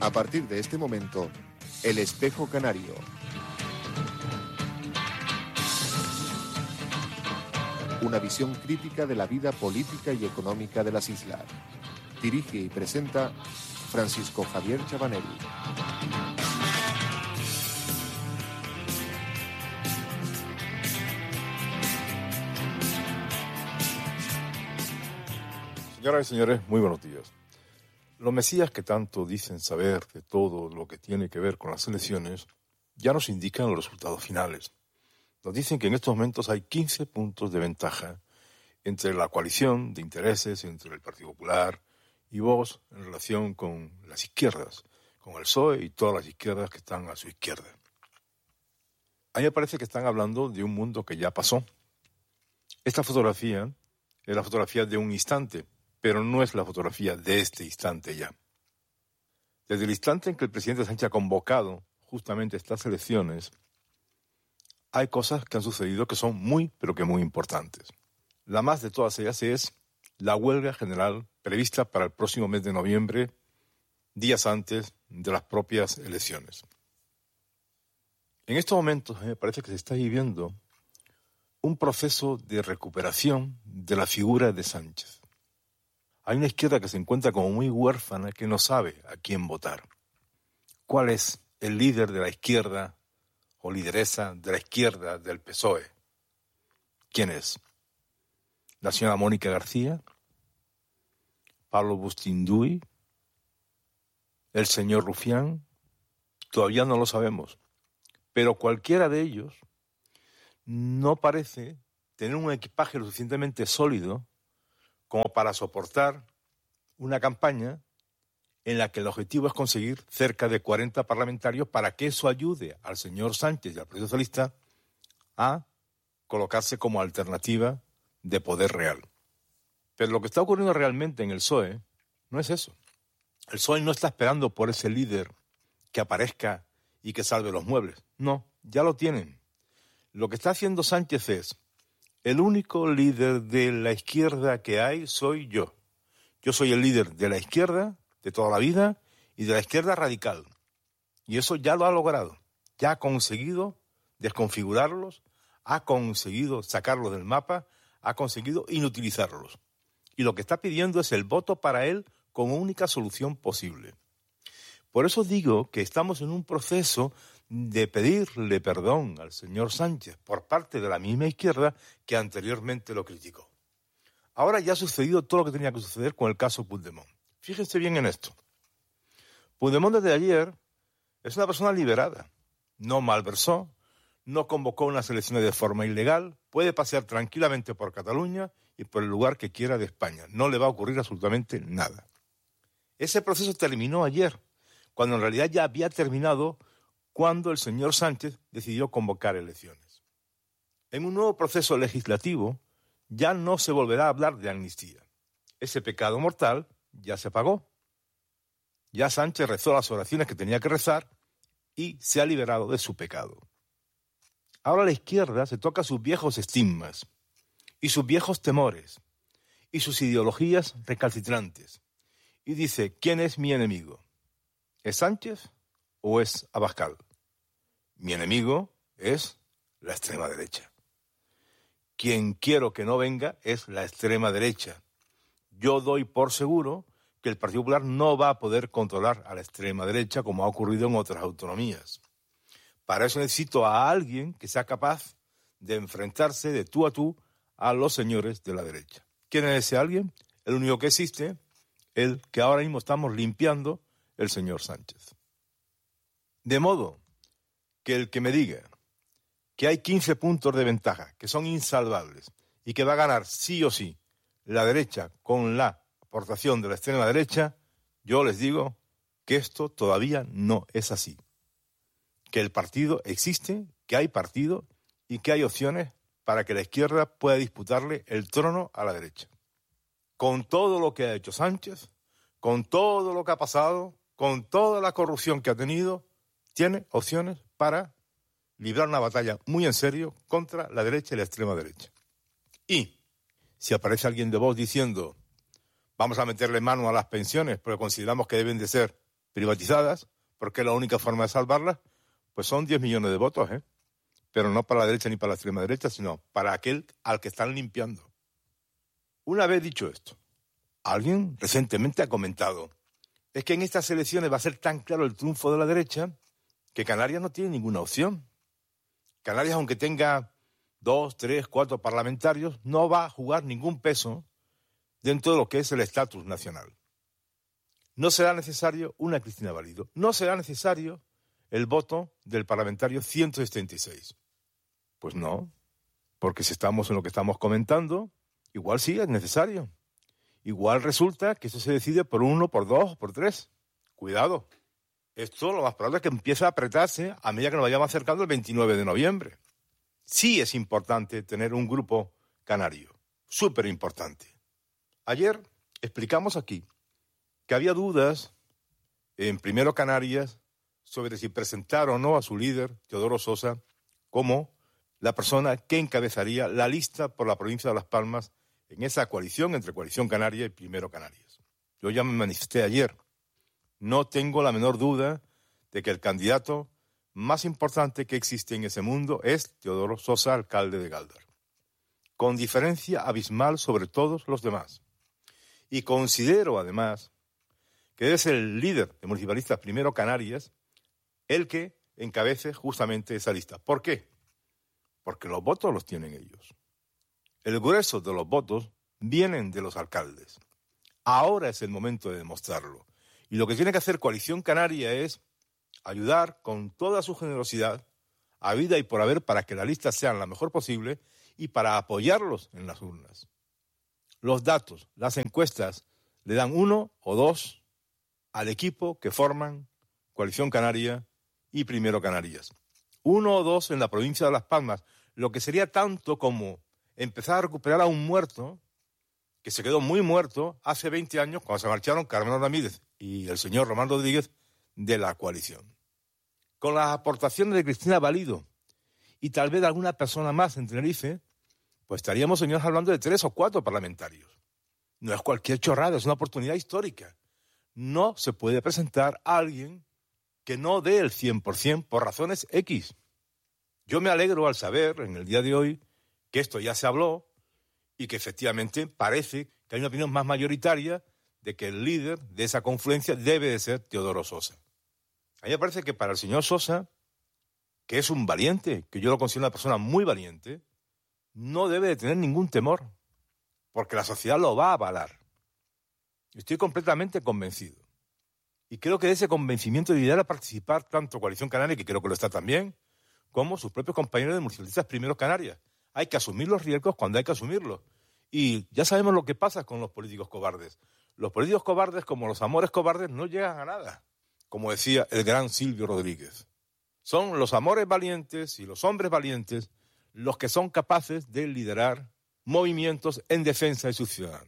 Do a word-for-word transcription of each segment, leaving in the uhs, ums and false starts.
A partir de este momento, El Espejo Canario. Una visión crítica de la vida política y económica de las islas. Dirige y presenta Francisco Javier Chabanelli. Señoras y señores, muy buenos días. Los mesías que tanto dicen saber de todo lo que tiene que ver con las elecciones ya nos indican los resultados finales. Nos dicen que en estos momentos hay quince puntos de ventaja entre la coalición de intereses entre el Partido Popular y Vox en relación con las izquierdas, con el P S O E y todas las izquierdas que están a su izquierda. A mí me parece que están hablando de un mundo que ya pasó. Esta fotografía es la fotografía de un instante, pero no es la fotografía de este instante ya. Desde el instante en que el presidente Sánchez ha convocado justamente estas elecciones, hay cosas que han sucedido que son muy, pero que muy importantes. La más de todas ellas es la huelga general prevista para el próximo mes de noviembre, días antes de las propias elecciones. En estos momentos me parece que se está viviendo un proceso de recuperación de la figura de Sánchez. Hay una izquierda que se encuentra como muy huérfana, que no sabe a quién votar. ¿Cuál es el líder de la izquierda o lideresa de la izquierda del P S O E? ¿Quién es? ¿La señora Mónica García? ¿Pablo Bustinduy? ¿El señor Rufián? Todavía no lo sabemos. Pero cualquiera de ellos no parece tener un equipaje lo suficientemente sólido como para soportar una campaña en la que el objetivo es conseguir cerca de cuarenta parlamentarios para que eso ayude al señor Sánchez y al Partido Socialista a colocarse como alternativa de poder real. Pero lo que está ocurriendo realmente en el P S O E no es eso. El P S O E no está esperando por ese líder que aparezca y que salve los muebles. No, ya lo tienen. Lo que está haciendo Sánchez es: el único líder de la izquierda que hay soy yo. Yo soy el líder de la izquierda de toda la vida y de la izquierda radical. Y eso ya lo ha logrado. Ya ha conseguido desconfigurarlos, ha conseguido sacarlos del mapa, ha conseguido inutilizarlos. Y lo que está pidiendo es el voto para él como única solución posible. Por eso digo que estamos en un proceso de pedirle perdón al señor Sánchez por parte de la misma izquierda que anteriormente lo criticó. Ahora ya ha sucedido todo lo que tenía que suceder con el caso Puigdemont. Fíjense bien en esto. Puigdemont desde ayer es una persona liberada. No malversó, no convocó unas elecciones de forma ilegal, puede pasear tranquilamente por Cataluña y por el lugar que quiera de España. No le va a ocurrir absolutamente nada. Ese proceso terminó ayer, cuando en realidad ya había terminado cuando el señor Sánchez decidió convocar elecciones. En un nuevo proceso legislativo ya no se volverá a hablar de amnistía. Ese pecado mortal ya se pagó. Ya Sánchez rezó las oraciones que tenía que rezar y se ha liberado de su pecado. Ahora la izquierda se toca sus viejos estigmas y sus viejos temores y sus ideologías recalcitrantes y dice: ¿quién es mi enemigo? ¿Es Sánchez o es Abascal? Mi enemigo es la extrema derecha. Quien quiero que no venga es la extrema derecha. Yo doy por seguro que el Partido Popular no va a poder controlar a la extrema derecha como ha ocurrido en otras autonomías. Para eso necesito a alguien que sea capaz de enfrentarse de tú a tú a los señores de la derecha. ¿Quién es ese alguien? El único que existe, el que ahora mismo estamos limpiando, el señor Sánchez. De modo que el que me diga que hay quince puntos de ventaja, que son insalvables, y que va a ganar sí o sí la derecha con la aportación de la extrema derecha, yo les digo que esto todavía no es así. Que el partido existe, que hay partido y que hay opciones para que la izquierda pueda disputarle el trono a la derecha. Con todo lo que ha hecho Sánchez, con todo lo que ha pasado, con toda la corrupción que ha tenido, tiene opciones para librar una batalla muy en serio contra la derecha y la extrema derecha. Y si aparece alguien de Vox diciendo: vamos a meterle mano a las pensiones porque consideramos que deben de ser privatizadas, porque la única forma de salvarlas pues son diez millones de votos, ¿eh? Pero no para la derecha ni para la extrema derecha, sino para aquel al que están limpiando. Una vez dicho esto, alguien recientemente ha comentado, es que en estas elecciones va a ser tan claro el triunfo de la derecha que Canarias no tiene ninguna opción. Canarias, aunque tenga dos, tres, cuatro parlamentarios, no va a jugar ningún peso dentro de lo que es el estatus nacional. No será necesario una Cristina Valido, no será necesario el voto del parlamentario ciento setenta y seis. Pues no, porque si estamos en lo que estamos comentando, igual sí es necesario. Igual resulta que eso se decide por uno, por dos, por tres. Cuidado. Esto lo más probable es que empiece a apretarse a medida que nos vayamos acercando el veintinueve de noviembre. Sí es importante tener un grupo canario, súper importante. Ayer explicamos aquí que había dudas en Primero Canarias sobre si presentar o no a su líder, Teodoro Sosa, como la persona que encabezaría la lista por la provincia de Las Palmas en esa coalición entre Coalición Canaria y Primero Canarias. Yo ya me manifesté ayer. No tengo la menor duda de que el candidato más importante que existe en ese mundo es Teodoro Sosa, alcalde de Galdar, con diferencia abismal sobre todos los demás. Y considero, además, que debe ser el líder de municipalistas Primero Canarias el que encabece justamente esa lista. ¿Por qué? Porque los votos los tienen ellos. El grueso de los votos vienen de los alcaldes. Ahora es el momento de demostrarlo. Y lo que tiene que hacer Coalición Canaria es ayudar con toda su generosidad, a vida y por haber, para que la lista sea la mejor posible y para apoyarlos en las urnas. Los datos, las encuestas, le dan uno o dos al equipo que forman Coalición Canaria y Primero Canarias. Uno o dos en la provincia de Las Palmas, lo que sería tanto como empezar a recuperar a un muerto que se quedó muy muerto hace veinte años cuando se marcharon Carmelo Ramírez y el señor Román Rodríguez de la coalición. Con las aportaciones de Cristina Valido y tal vez de alguna persona más en Tenerife, pues estaríamos, señores, hablando de tres o cuatro parlamentarios. No es cualquier chorrada, es una oportunidad histórica. No se puede presentar a alguien que no dé el cien por ciento por razones X. Yo me alegro al saber, en el día de hoy, que esto ya se habló y que efectivamente parece que hay una opinión más mayoritaria de que el líder de esa confluencia debe de ser Teodoro Sosa. A mí me parece que para el señor Sosa, que es un valiente, que yo lo considero una persona muy valiente, no debe de tener ningún temor, porque la sociedad lo va a avalar. Estoy completamente convencido. Y creo que de ese convencimiento debería participar tanto Coalición Canaria, que creo que lo está también, como sus propios compañeros de municipalistas Primero Canarias. Hay que asumir los riesgos cuando hay que asumirlos. Y ya sabemos lo que pasa con los políticos cobardes. Los políticos cobardes, como los amores cobardes, no llegan a nada, como decía el gran Silvio Rodríguez. Son los amores valientes y los hombres valientes los que son capaces de liderar movimientos en defensa de sus ciudadanos.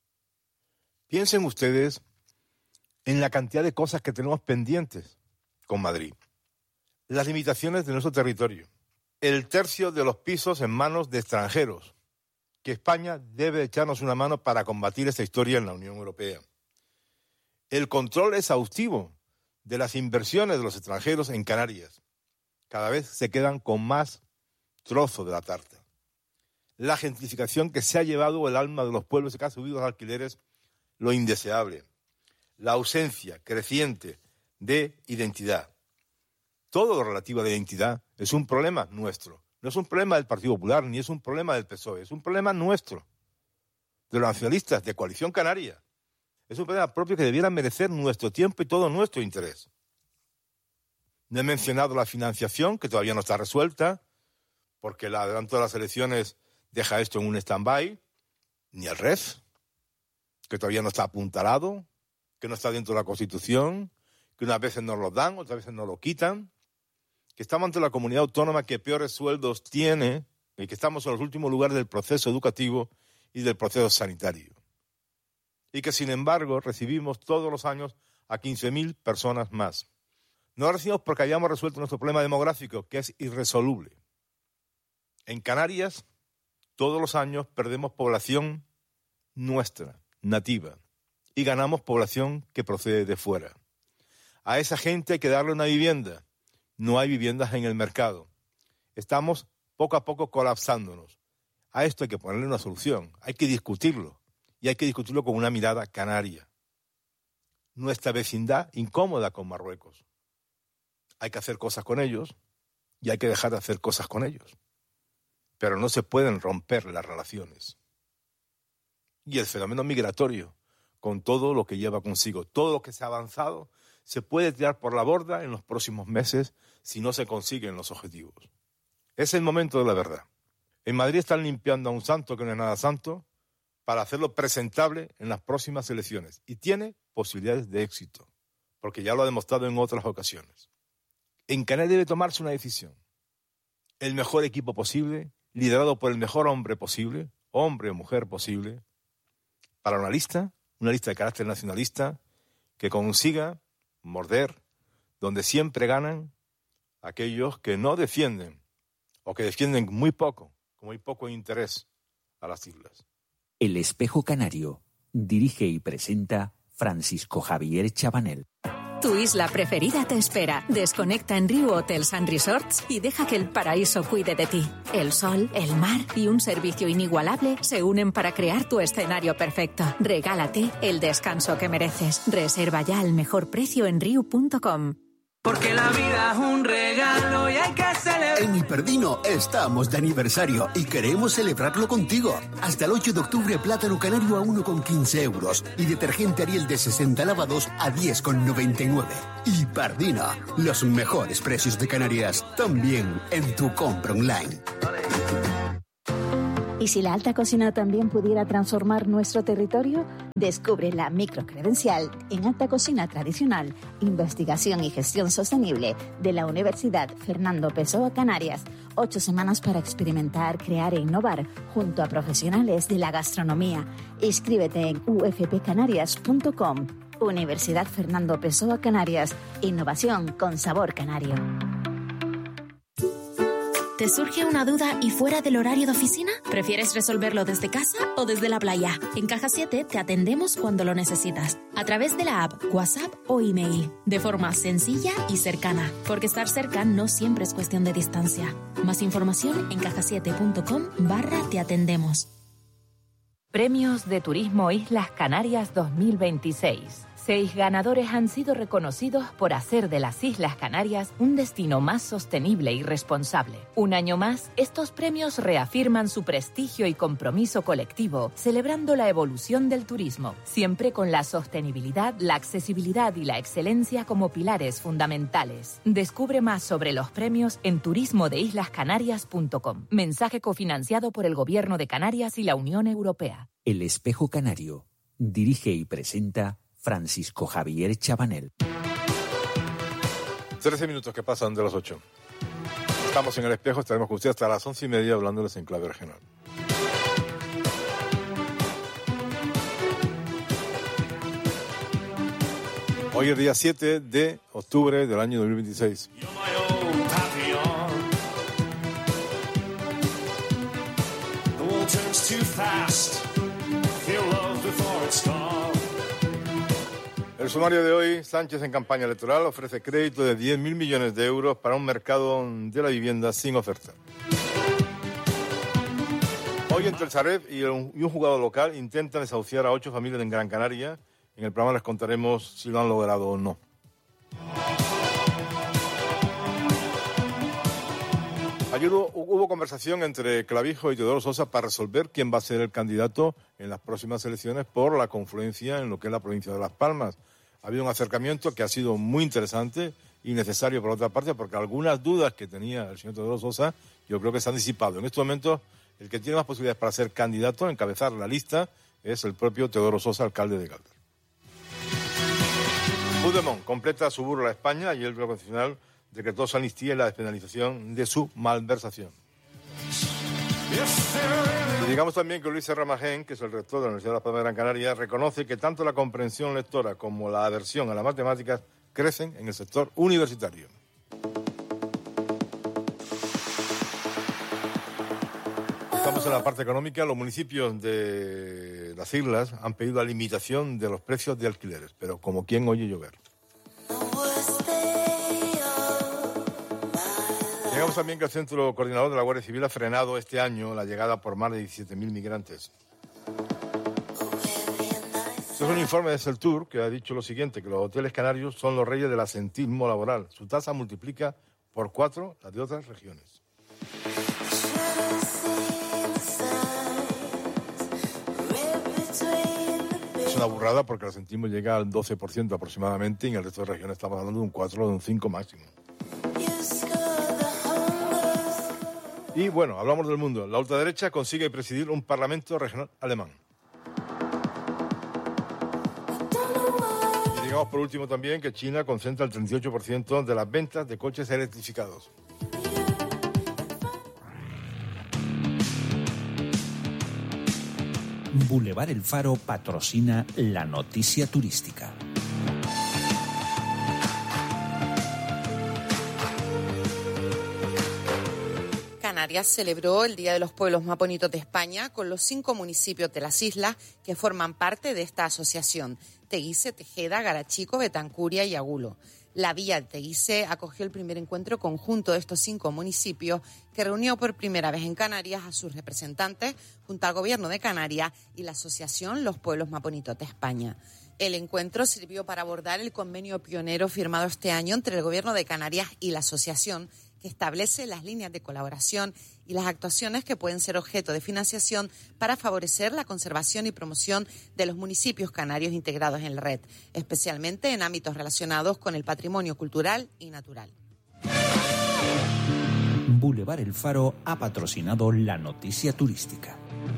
Piensen ustedes en la cantidad de cosas que tenemos pendientes con Madrid. Las limitaciones de nuestro territorio. El tercio de los pisos en manos de extranjeros, que España debe echarnos una mano para combatir esta historia en la Unión Europea. El control exhaustivo de las inversiones de los extranjeros en Canarias. Cada vez se quedan con más trozo de la tarta. La gentrificación que se ha llevado el alma de los pueblos y que ha subido los alquileres, lo indeseable. La ausencia creciente de identidad. Todo lo relativo a la identidad es un problema nuestro. No es un problema del Partido Popular, ni es un problema del P S O E. Es un problema nuestro, de los nacionalistas, de Coalición Canaria. Es un problema propio que debiera merecer nuestro tiempo y todo nuestro interés. No he mencionado la financiación, que todavía no está resuelta, porque el adelanto de las elecciones deja esto en un stand-by, ni el R E F, que todavía no está apuntalado, que no está dentro de la Constitución, que unas veces nos lo dan, otras veces nos lo quitan, que estamos ante la comunidad autónoma que peores sueldos tiene y que estamos en los últimos lugares del proceso educativo y del proceso sanitario. Y que, sin embargo, recibimos todos los años a quince mil personas más. No lo recibimos porque hayamos resuelto nuestro problema demográfico, que es irresoluble. En Canarias, todos los años perdemos población nuestra, nativa, y ganamos población que procede de fuera. A esa gente hay que darle una vivienda. No hay viviendas en el mercado. Estamos poco a poco colapsándonos. A esto hay que ponerle una solución. Hay que discutirlo. Y hay que discutirlo con una mirada canaria. Nuestra vecindad incómoda con Marruecos. Hay que hacer cosas con ellos y hay que dejar de hacer cosas con ellos. Pero no se pueden romper las relaciones. Y el fenómeno migratorio, con todo lo que lleva consigo, todo lo que se ha avanzado, se puede tirar por la borda en los próximos meses si no se consiguen los objetivos. Es el momento de la verdad. En Madrid están limpiando a un santo que no es nada santo para hacerlo presentable en las próximas elecciones. Y tiene posibilidades de éxito, porque ya lo ha demostrado en otras ocasiones. En Canarias debe tomarse una decisión. El mejor equipo posible, liderado por el mejor hombre posible, hombre o mujer posible, para una lista, una lista de carácter nacionalista, que consiga morder donde siempre ganan aquellos que no defienden, o que defienden muy poco, con muy poco interés a las islas. El Espejo Canario. Dirige y presenta Francisco Javier Chabanel. Tu isla preferida te espera. Desconecta en Riu Hotels and Resorts y deja que el paraíso cuide de ti. El sol, el mar y un servicio inigualable se unen para crear tu escenario perfecto. Regálate el descanso que mereces. Reserva ya al mejor precio en riu punto com. Porque la vida es un regalo y hay que celebrar. En Hiperdino estamos de aniversario y queremos celebrarlo contigo. Hasta el ocho de octubre, plátano canario a uno con quince euros y detergente Ariel de sesenta lavados a diez con noventa y nueve. Hiperdino, los mejores precios de Canarias, también en tu compra online. ¿Y si la alta cocina también pudiera transformar nuestro territorio? Descubre la microcredencial en Alta Cocina Tradicional, Investigación y Gestión Sostenible de la Universidad Fernando Pessoa Canarias. Ocho semanas para experimentar, crear e innovar junto a profesionales de la gastronomía. Inscríbete en u f p canarias punto com. Universidad Fernando Pessoa Canarias. Innovación con sabor canario. ¿Te surge una duda y fuera del horario de oficina? ¿Prefieres resolverlo desde casa o desde la playa? En Caja siete te atendemos cuando lo necesitas, a través de la app, WhatsApp o email, de forma sencilla y cercana, porque estar cerca no siempre es cuestión de distancia. Más información en caja siete punto com barra te atendemos. Premios de Turismo Islas Canarias dos mil veintiséis. Seis ganadores han sido reconocidos por hacer de las Islas Canarias un destino más sostenible y responsable. Un año más, estos premios reafirman su prestigio y compromiso colectivo, celebrando la evolución del turismo, siempre con la sostenibilidad, la accesibilidad y la excelencia como pilares fundamentales. Descubre más sobre los premios en turismo de islas canarias punto com. Mensaje cofinanciado por el Gobierno de Canarias y la Unión Europea. El Espejo Canario. Dirige y presenta Francisco Javier Chabanel. Trece minutos que pasan de las ocho. Estamos en El Espejo, estaremos con ustedes hasta las once y media hablándoles en clave regional. Hoy es día siete de octubre del año dos mil veintiséis. El sumario de hoy: Sánchez en campaña electoral ofrece crédito de diez mil millones de euros para un mercado de la vivienda sin oferta. Hoy entre el Sareb y un, y un jugador local intentan desahuciar a ocho familias en Gran Canaria. En el programa les contaremos si lo han logrado o no. Ayer hubo, hubo conversación entre Clavijo y Teodoro Sosa para resolver quién va a ser el candidato en las próximas elecciones por la confluencia en lo que es la provincia de Las Palmas. Ha habido un acercamiento que ha sido muy interesante y necesario por otra parte, porque algunas dudas que tenía el señor Teodoro Sosa yo creo que se han disipado. En estos momentos el que tiene más posibilidades para ser candidato, encabezar la lista, es el propio Teodoro Sosa, alcalde de Galdar. Puigdemont completa su burla a España y el Tribunal Constitucional decretó su amnistía y la despenalización de su malversación. Y digamos también que Luis Serramagén, que es el rector de la Universidad de Las Palmas de Gran Canaria, reconoce que tanto la comprensión lectora como la aversión a las matemáticas crecen en el sector universitario. Estamos en la parte económica. Los municipios de las islas han pedido la limitación de los precios de alquileres, pero como quien oye llover. Digamos también que el Centro Coordinador de la Guardia Civil ha frenado este año la llegada por más de diecisiete mil migrantes. Este es un informe de Celtur que ha dicho lo siguiente, que los hoteles canarios son los reyes del asentismo laboral. Su tasa multiplica por cuatro las de otras regiones. Es una burrada porque el asentismo llega al doce por ciento aproximadamente y en el resto de regiones estamos hablando de un cuatro o de un cinco máximo. Y bueno, hablamos del mundo. La ultraderecha consigue presidir un parlamento regional alemán. Y digamos por último también que China concentra el treinta y ocho por ciento de las ventas de coches electrificados. Boulevard El Faro patrocina la noticia turística. Canarias celebró el Día de los Pueblos más bonitos de España con los cinco municipios de las islas que forman parte de esta asociación: Teguise, Tejeda, Garachico, Betancuria y Agulo. La Villa de Teguise acogió el primer encuentro conjunto de estos cinco municipios que reunió por primera vez en Canarias a sus representantes junto al Gobierno de Canarias y la asociación Los Pueblos más Bonitos de España. El encuentro sirvió para abordar el convenio pionero firmado este año entre el Gobierno de Canarias y la asociación, que establece las líneas de colaboración y las actuaciones que pueden ser objeto de financiación para favorecer la conservación y promoción de los municipios canarios integrados en la red, especialmente en ámbitos relacionados con el patrimonio cultural y natural. Boulevard El Faro ha patrocinado la noticia turística.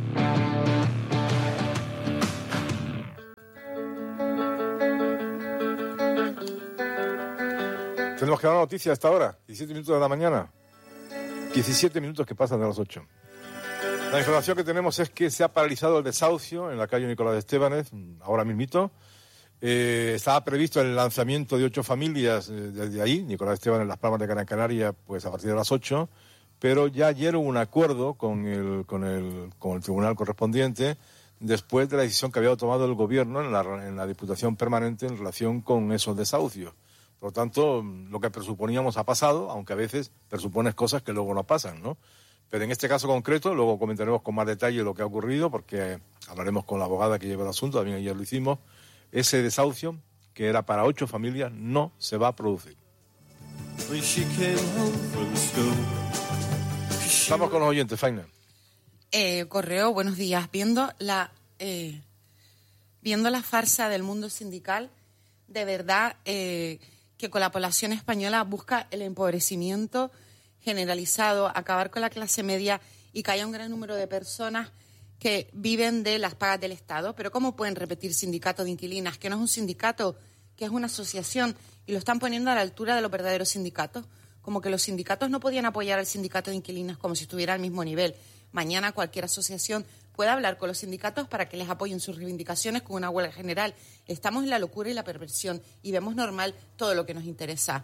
Tenemos que dar una noticia a esta hora, diecisiete minutos de la mañana, diecisiete minutos que pasan de las ocho. La información que tenemos es que se ha paralizado el desahucio en la calle Nicolás de Estébanez, ahora mismito. Eh, estaba previsto el lanzamiento de ocho familias eh, desde ahí, Nicolás de Estébanez, Las Palmas de Gran Canaria, pues a partir de las ocho, pero ya ayer hubo un acuerdo con el, con el, con el tribunal correspondiente después de la decisión que había tomado el gobierno en la, en la Diputación Permanente en relación con esos desahucios. Por lo tanto, lo que presuponíamos ha pasado, aunque a veces presupones cosas que luego no pasan, ¿no? Pero en este caso concreto, luego comentaremos con más detalle lo que ha ocurrido, porque hablaremos con la abogada que lleva el asunto, también ayer lo hicimos. Ese desahucio, que era para ocho familias, no se va a producir. Estamos con los oyentes, Faina. Eh, Correo, buenos días. Viendo la, eh, viendo la farsa del mundo sindical, de verdad... Eh, que con la población española busca el empobrecimiento generalizado, acabar con la clase media y que haya un gran número de personas que viven de las pagas del Estado. Pero ¿cómo pueden repetir sindicato de inquilinas? Que no es un sindicato, que es una asociación, y lo están poniendo a la altura de los verdaderos sindicatos. Como que los sindicatos no podían apoyar al sindicato de inquilinas como si estuviera al mismo nivel. Mañana cualquier asociación puede hablar con los sindicatos para que les apoyen sus reivindicaciones con una huelga general. Estamos en la locura y la perversión y vemos normal todo lo que nos interesa.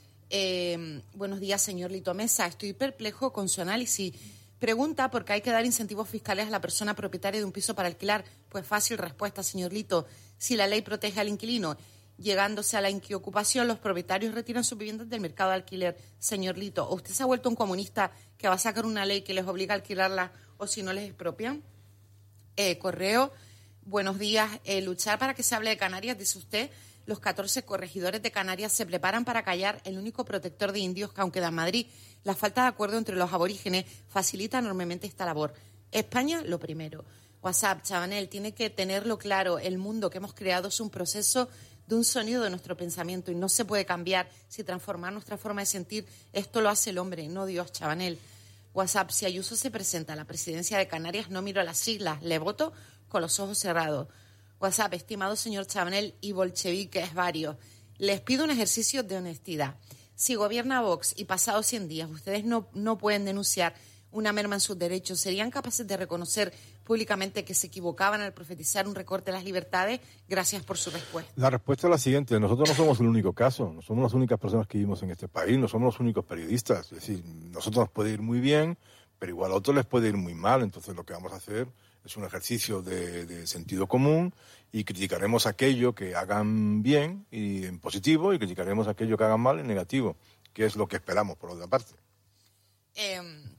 Eh, buenos días, señor Lito Mesa. Estoy perplejo con su análisis. Pregunta por qué hay que dar incentivos fiscales a la persona propietaria de un piso para alquilar. Pues fácil respuesta, señor Lito. Si la ley protege al inquilino, llegándose a la inquiocupación, los propietarios retiran sus viviendas del mercado de alquiler. Señor Lito, ¿o usted se ha vuelto un comunista que va a sacar una ley que les obliga a alquilarla o si no les expropian? Eh, correo, buenos días. Eh, luchar para que se hable de Canarias, dice usted. Los catorce corregidores de Canarias se preparan para callar el único protector de indios que aún queda en Madrid. La falta de acuerdo entre los aborígenes facilita enormemente esta labor. España, lo primero. WhatsApp, Chabanel, tiene que tenerlo claro. El mundo que hemos creado es un proceso de un sonido de nuestro pensamiento y no se puede cambiar si transformar nuestra forma de sentir. Esto lo hace el hombre, no Dios, Chabanel. WhatsApp, si Ayuso se presenta a la presidencia de Canarias, no miro a las siglas, le voto con los ojos cerrados. WhatsApp, estimado señor Chabanel y bolcheviques varios, les pido un ejercicio de honestidad. Si gobierna Vox y pasados cien días ustedes no, no pueden denunciar una merma en sus derechos, ¿serían capaces de reconocer públicamente que se equivocaban al profetizar un recorte de las libertades? Gracias por su respuesta. La respuesta es la siguiente. Nosotros no somos el único caso, no somos las únicas personas que vivimos en este país, no somos los únicos periodistas. Es decir, nosotros nos puede ir muy bien, pero igual a otros les puede ir muy mal. Entonces lo que vamos a hacer es un ejercicio de, de sentido común y criticaremos aquello que hagan bien y en positivo y criticaremos aquello que hagan mal en negativo, que es lo que esperamos por otra parte. Eh,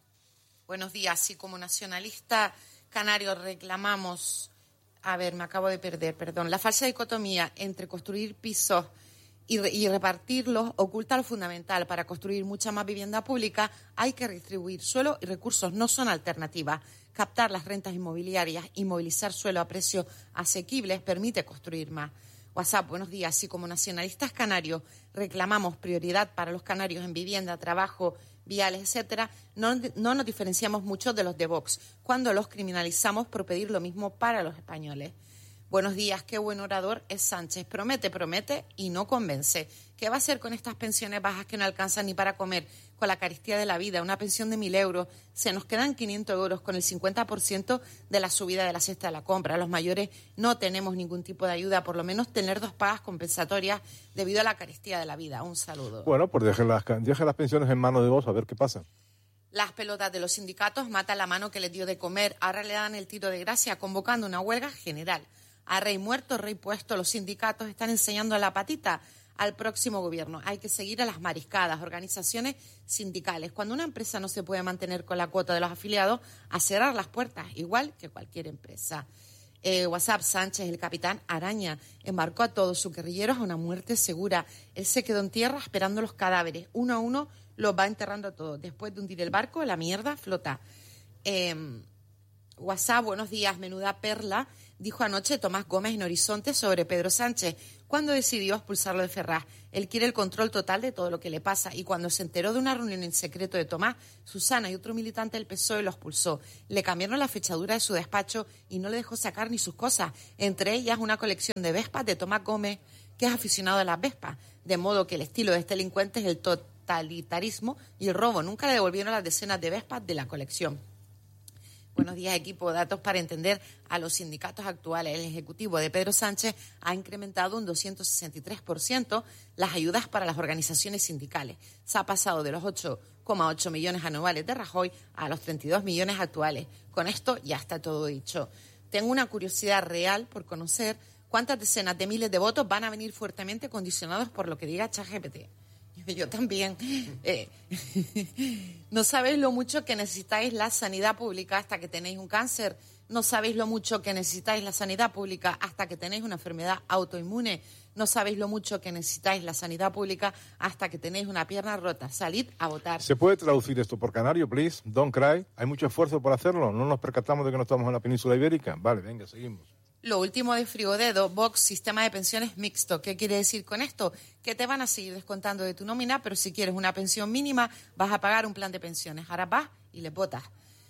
buenos días. Sí, como nacionalista canario reclamamos, a ver, me acabo de perder, perdón, la falsa dicotomía entre construir pisos y, y repartirlos oculta lo fundamental. Para construir mucha más vivienda pública hay que redistribuir suelo y recursos, no son alternativas. Captar las rentas inmobiliarias y movilizar suelo a precios asequibles permite construir más. WhatsApp, buenos días. Si como nacionalistas canarios reclamamos prioridad para los canarios en vivienda, trabajo, viales, etcétera, no, no nos diferenciamos mucho de los de Vox cuando los criminalizamos por pedir lo mismo para los españoles. Buenos días, qué buen orador es Sánchez. Promete, promete y no convence. ¿Qué va a hacer con estas pensiones bajas que no alcanzan ni para comer? Con la carestía de la vida, una pensión de mil euros, se nos quedan quinientos euros con el cincuenta por ciento de la subida de la cesta de la compra. Los mayores no tenemos ningún tipo de ayuda, por lo menos tener dos pagas compensatorias debido a la carestía de la vida. Un saludo. Bueno, pues deje las, deje las pensiones en manos de vos a ver qué pasa. Las pelotas de los sindicatos matan la mano que les dio de comer. Ahora le dan el tiro de gracia convocando una huelga general. A rey muerto, rey puesto, los sindicatos están enseñando la patita al próximo gobierno. Hay que seguir a las mariscadas, organizaciones sindicales. Cuando una empresa no se puede mantener con la cuota de los afiliados, a cerrar las puertas, igual que cualquier empresa. Eh, WhatsApp, Sánchez, el capitán Araña, embarcó a todos sus guerrilleros a una muerte segura. Él se quedó en tierra esperando los cadáveres. Uno a uno los va enterrando a todos. Después de hundir el barco, la mierda flota. Eh, WhatsApp, buenos días, menuda perla, dijo anoche Tomás Gómez en Horizonte sobre Pedro Sánchez cuando decidió expulsarlo de Ferraz. Él quiere el control total de todo lo que le pasa y cuando se enteró de una reunión en secreto de Tomás, Susana y otro militante del P S O E lo expulsó. Le cambiaron la fechadura de su despacho y no le dejó sacar ni sus cosas, entre ellas una colección de Vespas de Tomás Gómez, que es aficionado a las Vespas, de modo que el estilo de este delincuente es el totalitarismo y el robo. Nunca le devolvieron las decenas de Vespas de la colección. Buenos días, equipo. Datos para entender a los sindicatos actuales. El Ejecutivo de Pedro Sánchez ha incrementado un doscientos sesenta y tres por ciento las ayudas para las organizaciones sindicales. Se ha pasado de los ocho coma ocho millones anuales de Rajoy a los treinta y dos millones actuales. Con esto ya está todo dicho. Tengo una curiosidad real por conocer cuántas decenas de miles de votos van a venir fuertemente condicionados por lo que diga ChatGPT. Yo también. Eh, no sabéis lo mucho que necesitáis la sanidad pública hasta que tenéis un cáncer. No sabéis lo mucho que necesitáis la sanidad pública hasta que tenéis una enfermedad autoinmune. No sabéis lo mucho que necesitáis la sanidad pública hasta que tenéis una pierna rota. Salid a votar. ¿Se puede traducir esto por canario, please? Don't cry. ¿Hay mucho esfuerzo por hacerlo? ¿No nos percatamos de que no estamos en la península ibérica? Vale, venga, seguimos. Lo último de Frigodedo, Vox, sistema de pensiones mixto. ¿Qué quiere decir con esto? Que te van a seguir descontando de tu nómina, pero si quieres una pensión mínima, vas a pagar un plan de pensiones. Ahora vas y le votas.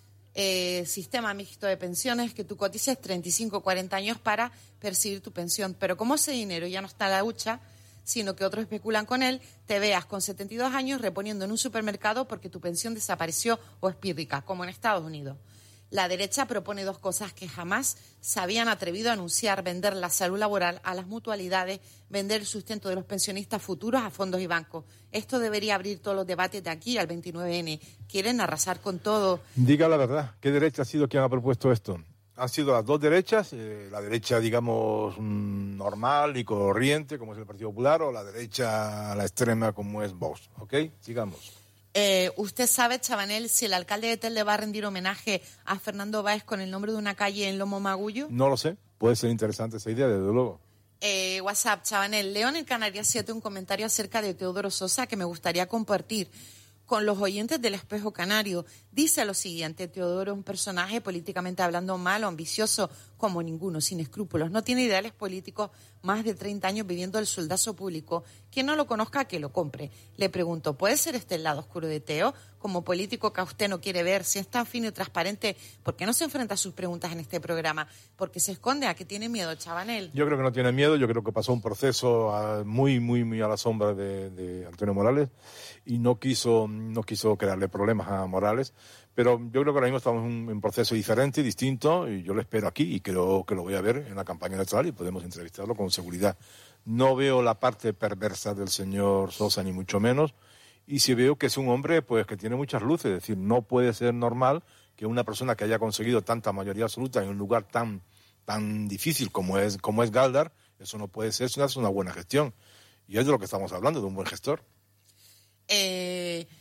Eh, sistema mixto de pensiones, que tú cotices treinta y cinco o cuarenta años para percibir tu pensión. Pero como ese dinero ya no está en la hucha, sino que otros especulan con él, te veas con setenta y dos años reponiendo en un supermercado porque tu pensión desapareció o es pírrica, como en Estados Unidos. La derecha propone dos cosas que jamás se habían atrevido a anunciar: vender la salud laboral a las mutualidades, vender el sustento de los pensionistas futuros a fondos y bancos. Esto debería abrir todos los debates de aquí al veintinueve ene. Quieren arrasar con todo. Diga la verdad, ¿qué derecha ha sido quien ha propuesto esto? Han sido las dos derechas, eh, la derecha, digamos, mmm, normal y corriente, como es el Partido Popular, o la derecha, la extrema, como es Vox. ¿Ok? Sigamos. Eh, ¿Usted sabe, Chabanel, si el alcalde de Tel le va a rendir homenaje a Fernando Báez con el nombre de una calle en Lomo Magullo? No lo sé. Puede ser interesante esa idea, desde luego. Eh, WhatsApp, Chabanel. Leo en el Canarias siete un comentario acerca de Teodoro Sosa que me gustaría compartir con los oyentes del Espejo Canario. Dice lo siguiente: Teodoro es un personaje políticamente hablando malo, ambicioso como ninguno, sin escrúpulos. No tiene ideales políticos, más de treinta años viviendo el soldazo público. Quien no lo conozca, que lo compre. Le pregunto, ¿puede ser este el lado oscuro de Teo? Como político que a usted no quiere ver, si es tan fino y transparente, ¿por qué no se enfrenta a sus preguntas en este programa? Porque se esconde, ¿a qué tiene miedo, Chabanel? Yo creo que no tiene miedo, yo creo que pasó un proceso a, muy, muy, muy a la sombra de, de Antonio Morales y no quiso, no quiso crearle problemas a Morales. Pero yo creo que ahora mismo estamos en un proceso diferente, distinto, y yo lo espero aquí y creo que lo voy a ver en la campaña electoral y podemos entrevistarlo con seguridad. No veo la parte perversa del señor Sosa, ni mucho menos, y sí veo que es un hombre pues que tiene muchas luces. Es decir, no puede ser normal que una persona que haya conseguido tanta mayoría absoluta en un lugar tan, tan difícil como es, como es Galdar, eso no puede ser, eso es una buena gestión. Y es de lo que estamos hablando, de un buen gestor. Eh...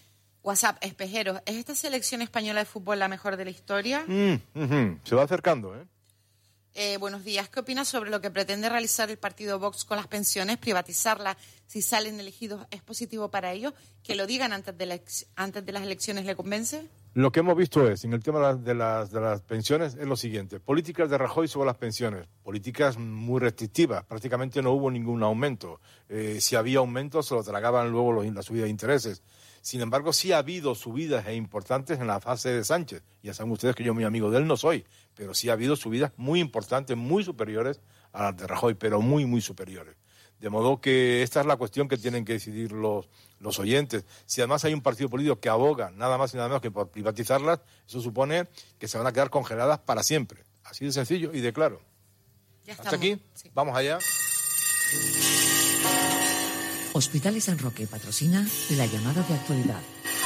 WhatsApp, Espejeros, ¿es esta selección española de fútbol la mejor de la historia? Mm, uh-huh. Se va acercando, ¿eh? Eh, buenos días. ¿Qué opinas sobre lo que pretende realizar el partido Vox con las pensiones? Privatizarlas si salen elegidos, ¿es positivo para ellos? ¿Que lo digan antes de, la, antes de las elecciones le convence? Lo que hemos visto es, en el tema de las, de las pensiones, es lo siguiente. Políticas de Rajoy sobre las pensiones. Políticas muy restrictivas. Prácticamente no hubo ningún aumento. Eh, si había aumento, se lo tragaban luego los, la subida de intereses. Sin embargo, sí ha habido subidas e importantes en la fase de Sánchez. Ya saben ustedes que yo muy amigo de él no soy, pero sí ha habido subidas muy importantes, muy superiores a las de Rajoy, pero muy, muy superiores. De modo que esta es la cuestión que tienen que decidir los, los oyentes. Si además hay un partido político que aboga nada más y nada menos que por privatizarlas, eso supone que se van a quedar congeladas para siempre. Así de sencillo y de claro. Ya Hasta aquí, sí. Vamos allá. Hospitales San Roque patrocina la llamada de actualidad.